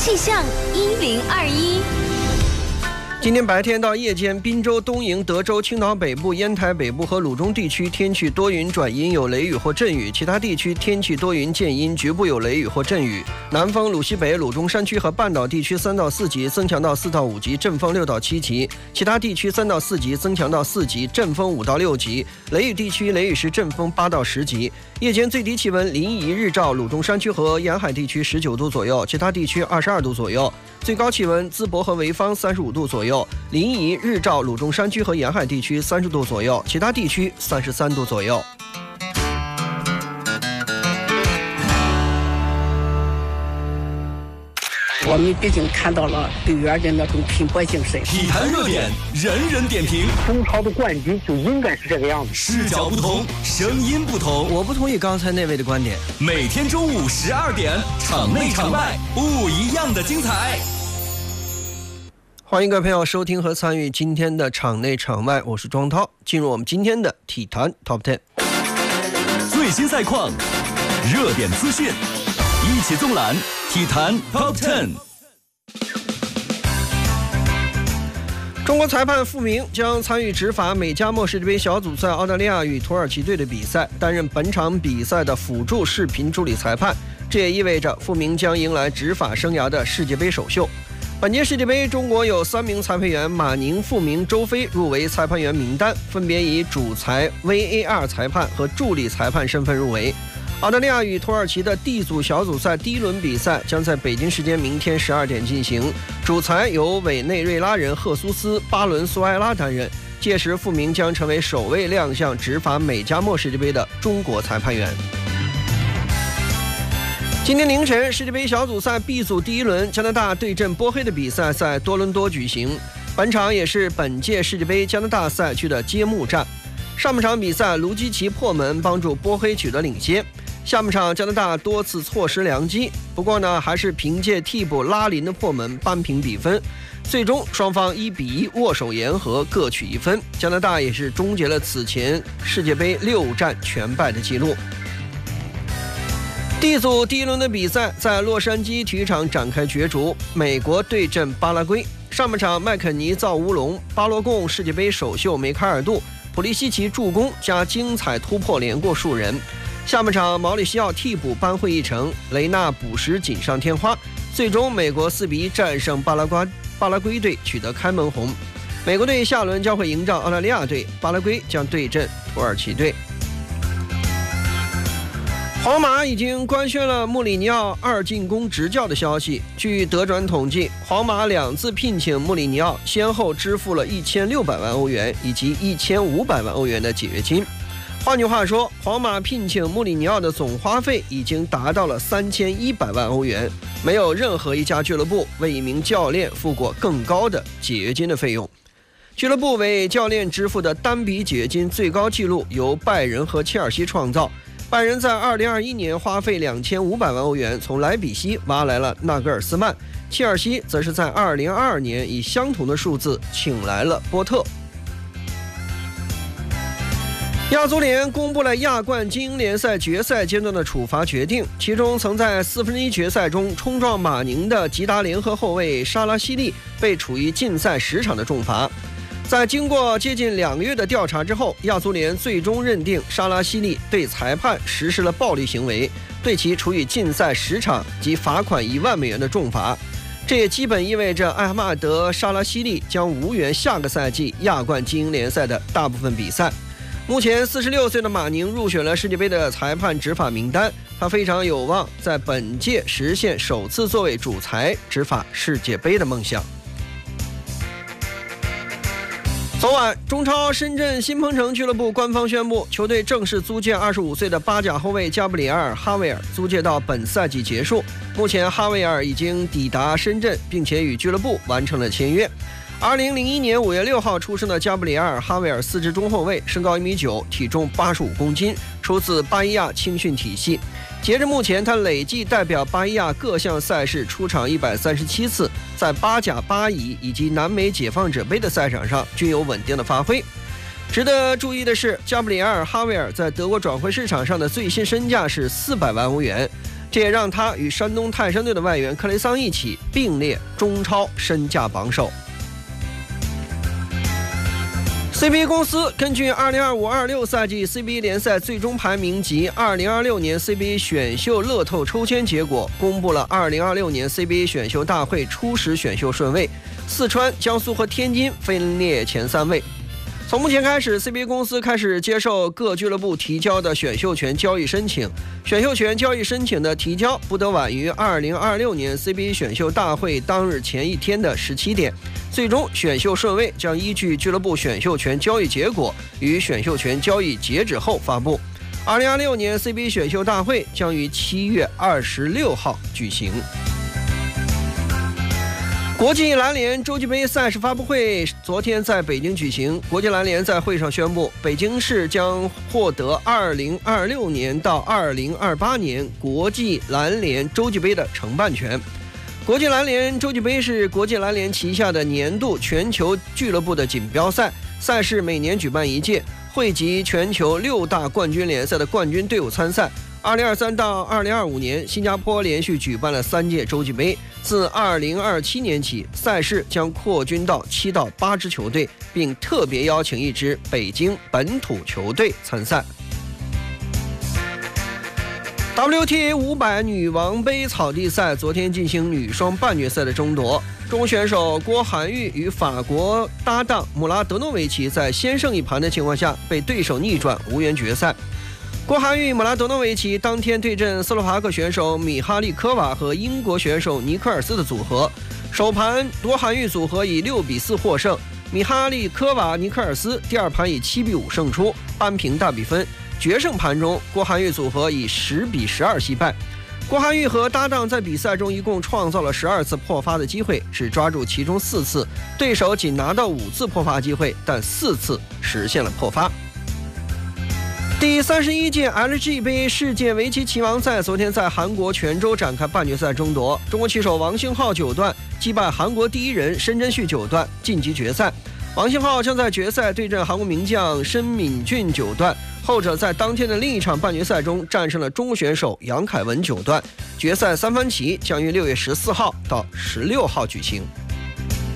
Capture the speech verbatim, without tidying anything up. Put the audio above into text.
气象一零二一。 今天白天到夜间，滨州、东营、德州、青岛北部、烟台北部和鲁中地区天气多云转阴，有雷雨或阵雨；其他地区天气多云见阴，局部有雷雨或阵雨。南风鲁西北、鲁中山区和半岛地区三到四级，增强到四到五级，阵风六到七级；其他地区三到四级，增强到四级，阵风五到六级。雷雨地区雷雨时阵风八到十级。夜间最低气温临沂、日照、鲁中山区和沿海地区十九度左右，其他地区二十二度左右。最高气温淄博和潍坊三十五度左右，临沂、日照、鲁中山区和沿海地区三十度左右，其他地区三十三度左右。 我们毕竟看到了队员的那种拼搏精神。 体坛热点，人人点评。 中超的冠军就应该是这个样子。 视角不同，声音不同。 我不同意刚才那位的观点。 每天中午十二点，场内场外不一样的精彩。 欢迎各位朋友收听和参与今天的场内场外，我是庄涛。进入我们今天的体坛 Top 十， 最新赛况，热点资讯，一起纵览体坛 Top 十。 中国裁判傅明将参与执法美加墨世界杯小组赛澳大利亚与土耳其队的比赛，担任本场比赛的辅助视频助理裁判。这也意味着傅明将迎来执法生涯的世界杯首秀。本届世界杯，中国有三名裁判员马宁、傅明、周飞入围裁判员名单，分别以主裁、V A R 裁判和助理裁判身份入围。澳大利亚与土耳其的 D 组小组赛第一轮比赛将在北京时间明天十二点进行，主裁由委内瑞拉人赫苏斯·巴伦苏埃拉担任，届时傅明将成为首位亮相执法美加墨世界杯的中国裁判员。今天凌晨，世界杯小组赛 B 组第一轮加拿大对阵波黑的比赛在多伦多举行，本场也是本届世界杯加拿大赛区的揭幕战。上半场比赛，卢基奇破门帮助波黑取得领先，下半场加拿大多次错失良机，不过呢，还是凭借替补拉林的破门扳平比分，最终双方一比一握手言和，各取一分。加拿大也是终结了此前世界杯六战全败的记录。D 组第一轮的比赛在洛杉矶体育场展开角逐，美国对阵巴拉圭。上半场麦肯尼造乌龙，巴罗贡世界杯首秀梅开二度，普利西奇助攻加精彩突破连过数人。下半场毛里西奥替补扳回一城，雷纳补时锦上添花，最终美国四比一战胜巴拉圭巴拉圭队，取得开门红。美国队下轮将会迎战澳大利亚队，巴拉圭将对阵土耳其队。皇马已经官宣了穆里尼奥二进攻执教的消息。据德转统计，皇马两次聘请穆里尼奥，先后支付了一千六百万欧元以及一千五百万欧元的解约金。换句话说，皇马聘请穆里尼奥的总花费已经达到了三千一百万欧元，没有任何一家俱乐部为一名教练付过更高的解约金的费用。俱乐部为教练支付的单笔解约金最高纪录由拜仁和切尔西创造。拜仁在二零二一年花费两千五百万欧元从莱比锡挖来了纳格尔斯曼，切尔西则是在二零二二年以相同的数字请来了波特。亚足联公布了亚冠精英联赛决赛阶段的处罚决定，其中曾在四分之一决赛中冲撞马宁的吉达联合后卫沙拉西利被处以禁赛十场的重罚。在经过接近两个月的调查之后，亚足联最终认定沙拉西利对裁判实施了暴力行为，对其处以禁赛十场及罚款一万美元的重罚。这也基本意味着艾哈迈德·沙拉西利将无缘下个赛季亚冠精英联赛的大部分比赛。目前四十六岁的马宁入选了世界杯的裁判执法名单，他非常有望在本届实现首次作为主裁执法世界杯的梦想。昨晚，中超深圳新鹏城俱乐部官方宣布，球队正式租借二十五岁的巴甲后卫加布里埃尔·哈维尔，租借到本赛季结束。目前，哈维尔已经抵达深圳，并且与俱乐部完成了签约。二零零一年五月六号出生的加布里埃尔·哈维尔，四支中后卫，身高一米九，体重八十五公斤，出自巴伊亚青训体系。截至目前，他累计代表巴伊亚各项赛事出场一百三十七次，在巴甲、巴乙以及南美解放者杯的赛场上均有稳定的发挥。值得注意的是，加布里埃尔·哈维尔在德国转会市场上的最新身价是四百万欧元。 这也让他与山东泰山队的外援克雷桑一起并列中超身价榜首。C B A 公司根据二零二五二六赛季 C B A 联赛最终排名及二零二六年 C B A 选秀乐透抽签结果，公布了二零二六年 C B A 选秀大会初始选秀顺位，四川、江苏和天津分列前三位。从目前开始 ，C B A 公司开始接受各俱乐部提交的选秀权交易申请。选秀权交易申请的提交不得晚于二零二六年 C B A 选秀大会当日前一天的十七点。最终选秀顺位将依据俱乐部选秀权交易结果于选秀权交易截止后发布。二零二六年 C B A 选秀大会将于七月二十六号举行。国际篮联洲际杯赛事发布会昨天在北京举行，国际篮联在会上宣布，北京市将获得二零二六年到二零二八年国际篮联洲际杯的承办权。国际篮联洲际杯是国际篮联旗下的年度全球俱乐部的锦标赛，赛事每年举办一届，汇集全球六大冠军联赛的冠军队伍参赛。二零二三到二零二五年，新加坡连续举办了三届洲际杯。自二零二七年起，赛事将扩军到七到八支球队，并特别邀请一支北京本土球队参赛。W T A 五百女王杯草地赛昨天进行女双半决赛的争夺，中选手郭涵玉与法国搭档姆拉德诺维奇在先胜一盘的情况下被对手逆转，无缘决赛。郭涵玉、姆拉德诺维奇当天对阵斯洛伐克选手米哈利科娃和英国选手尼科尔斯的组合，首盘郭涵玉组合以六比四获胜，米哈利科娃、尼科尔斯第二盘以七比五胜出，扳平大比分。决胜盘中，郭涵玉组合以十比十二惜败。郭涵玉和搭档在比赛中一共创造了十二次破发的机会，只抓住其中四次，对手仅拿到五次破发机会，但四次实现了破发。第三十一届 L G 杯世界围棋棋王赛昨天在韩国全州展开半决赛争夺，中国棋手王星浩九段击败韩国第一人申真旭九段晋级决赛。王星浩将在决赛对阵韩国名将申敏俊九段，后者在当天的另一场半决赛中战胜了中国选手杨凯文九段。决赛三番棋将于六月十四号到十六号举行。